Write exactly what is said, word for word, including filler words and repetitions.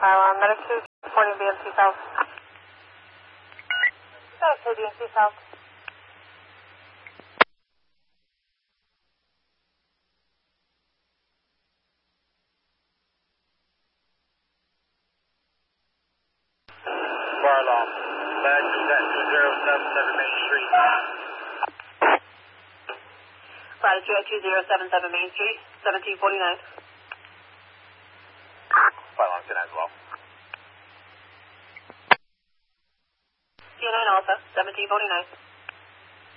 Pylon, Medic two, reporting B M C South. Okay, B M C South. Bar alarm. Medic two at two zero seven seven Main Street. Flight two at two zero seven seven Main Street, seventeen forty-nine. Pylon ten as well. T nine Alpha, seventeen forty-nine.